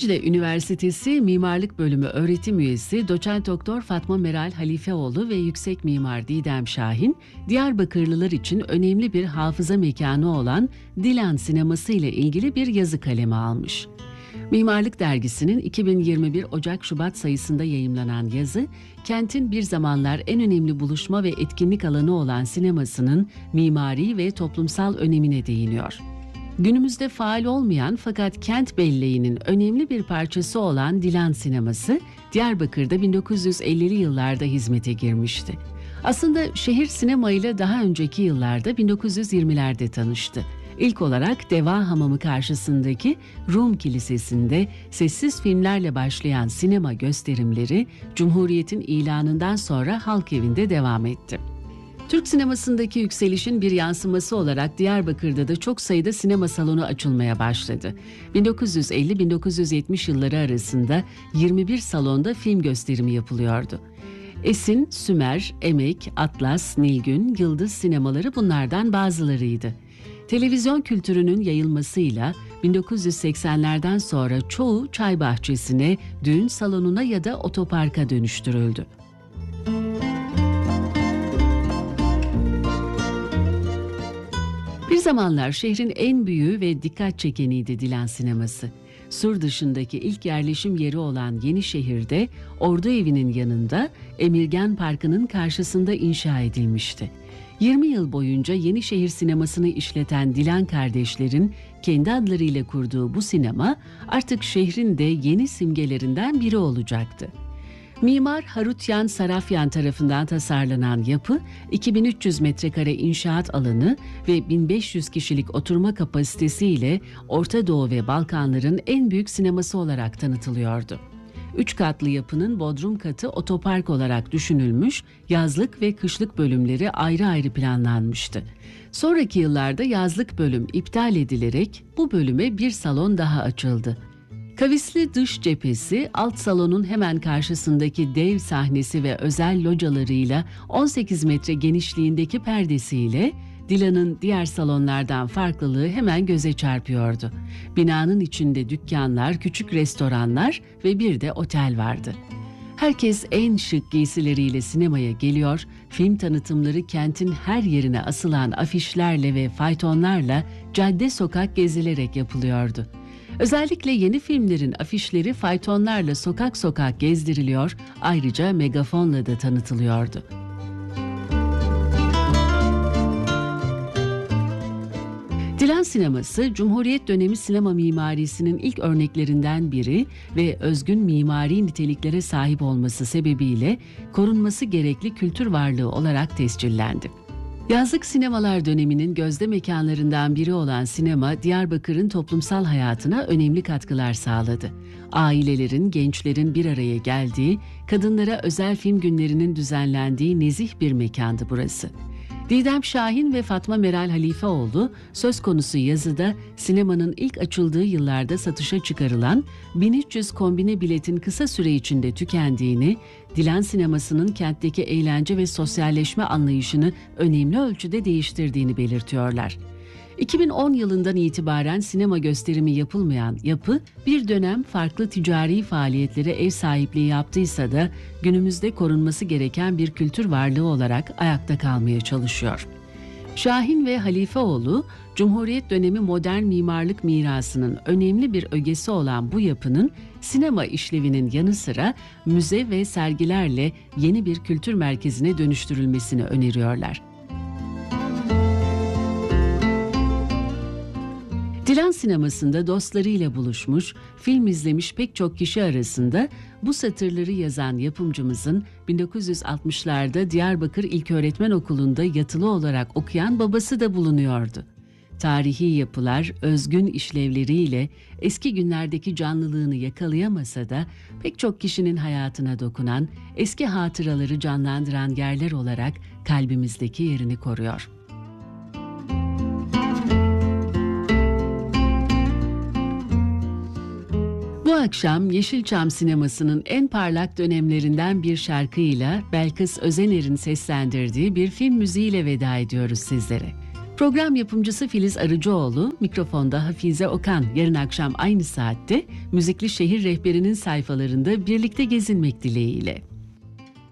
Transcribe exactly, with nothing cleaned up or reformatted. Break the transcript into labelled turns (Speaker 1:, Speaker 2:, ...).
Speaker 1: Dicle Üniversitesi Mimarlık Bölümü öğretim üyesi Doçent Doktor Fatma Meral Halifeoğlu ve Yüksek Mimar Didem Şahin, Diyarbakırlılar için önemli bir hafıza mekanı olan Dilan Sineması ile ilgili bir yazı kaleme almış. Mimarlık Dergisi'nin iki bin yirmi bir Ocak-Şubat sayısında yayımlanan yazı, kentin bir zamanlar en önemli buluşma ve etkinlik alanı olan sinemasının mimari ve toplumsal önemine değiniyor. Günümüzde faal olmayan fakat kent belleğinin önemli bir parçası olan Dilan Sineması, Diyarbakır'da bin dokuz yüz ellili yıllarda hizmete girmişti. Aslında şehir sinemayla daha önceki yıllarda bin dokuz yüz yirmilerde tanıştı. İlk olarak Deva Hamamı karşısındaki Rum Kilisesi'nde sessiz filmlerle başlayan sinema gösterimleri, Cumhuriyet'in ilanından sonra Halk Evi'nde devam etti. Türk sinemasındaki yükselişin bir yansıması olarak Diyarbakır'da da çok sayıda sinema salonu açılmaya başladı. bin dokuz yüz elli - bin dokuz yüz yetmiş yılları arasında yirmi bir salonda film gösterimi yapılıyordu. Esin, Sümer, Emek, Atlas, Nilgün, Yıldız sinemaları bunlardan bazılarıydı. Televizyon kültürünün yayılmasıyla bin dokuz yüz seksenlerden sonra çoğu çay bahçesine, düğün salonuna ya da otoparka dönüştürüldü. Bir zamanlar şehrin en büyüğü ve dikkat çekeniydi Dilan Sineması. Sur dışındaki ilk yerleşim yeri olan Yenişehir'de Ordu Evi'nin yanında Emirgan Parkı'nın karşısında inşa edilmişti. yirmi yıl boyunca Yenişehir sinemasını işleten Dilan kardeşlerin kendi adlarıyla kurduğu bu sinema artık şehrin de yeni simgelerinden biri olacaktı. Mimar Harutyan Sarafyan tarafından tasarlanan yapı, iki bin üç yüz metrekare inşaat alanı ve bin beş yüz kişilik oturma kapasitesiyle Orta Doğu ve Balkanların en büyük sineması olarak tanıtılıyordu. Üç katlı yapının bodrum katı otopark olarak düşünülmüş, yazlık ve kışlık bölümleri ayrı ayrı planlanmıştı. Sonraki yıllarda yazlık bölüm iptal edilerek bu bölüme bir salon daha açıldı. Kavisli dış cephesi, alt salonun hemen karşısındaki dev sahnesi ve özel localarıyla on sekiz metre genişliğindeki perdesiyle Dilan'ın diğer salonlardan farklılığı hemen göze çarpıyordu. Binanın içinde dükkanlar, küçük restoranlar ve bir de otel vardı. Herkes en şık giysileriyle sinemaya geliyor, film tanıtımları kentin her yerine asılan afişlerle ve faytonlarla cadde sokak gezilerek yapılıyordu. Özellikle yeni filmlerin afişleri faytonlarla sokak sokak gezdiriliyor, ayrıca megafonla da tanıtılıyordu. Dilan Sineması, Cumhuriyet dönemi sinema mimarisinin ilk örneklerinden biri ve özgün mimari niteliklere sahip olması sebebiyle korunması gerekli kültür varlığı olarak tescillendi. Yazlık sinemalar döneminin gözde mekanlarından biri olan sinema, Diyarbakır'ın toplumsal hayatına önemli katkılar sağladı. Ailelerin, gençlerin bir araya geldiği, kadınlara özel film günlerinin düzenlendiği nezih bir mekandı burası. Didem Şahin ve Fatma Meral Halifeoğlu söz konusu yazıda sinemanın ilk açıldığı yıllarda satışa çıkarılan bin üç yüz kombine biletin kısa süre içinde tükendiğini, Dilan sinemasının kentteki eğlence ve sosyalleşme anlayışını önemli ölçüde değiştirdiğini belirtiyorlar. iki bin on yılından itibaren sinema gösterimi yapılmayan yapı bir dönem farklı ticari faaliyetlere ev sahipliği yaptıysa da günümüzde korunması gereken bir kültür varlığı olarak ayakta kalmaya çalışıyor. Şahin ve Halifeoğlu, Cumhuriyet dönemi modern mimarlık mirasının önemli bir ögesi olan bu yapının sinema işlevinin yanı sıra müze ve sergilerle yeni bir kültür merkezine dönüştürülmesini öneriyorlar. Dilan sinemasında dostlarıyla buluşmuş, film izlemiş pek çok kişi arasında bu satırları yazan yapımcımızın bin dokuz yüz altmışlarda Diyarbakır İlköğretmen Okulu'nda yatılı olarak okuyan babası da bulunuyordu. Tarihi yapılar, özgün işlevleriyle eski günlerdeki canlılığını yakalayamasa da pek çok kişinin hayatına dokunan, eski hatıraları canlandıran yerler olarak kalbimizdeki yerini koruyor. Bu akşam Yeşilçam sinemasının en parlak dönemlerinden bir şarkıyla Belkıs Özener'in seslendirdiği bir film müziğiyle veda ediyoruz sizlere. Program yapımcısı Filiz Arıcıoğlu, mikrofonda Hafize Okan. Yarın akşam aynı saatte Müzikli Şehir Rehberi'nin sayfalarında birlikte gezinmek dileğiyle.